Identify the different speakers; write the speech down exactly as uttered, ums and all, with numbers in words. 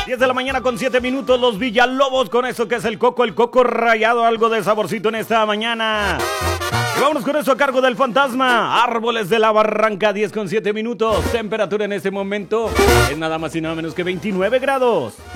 Speaker 1: diez de la mañana con siete minutos, los Villalobos con eso que es el coco, el coco rallado, algo de saborcito en esta mañana. Y vámonos con eso a cargo del fantasma, Árboles de la Barranca, diez con siete minutos, temperatura en este momento es nada más y nada menos que veintinueve grados.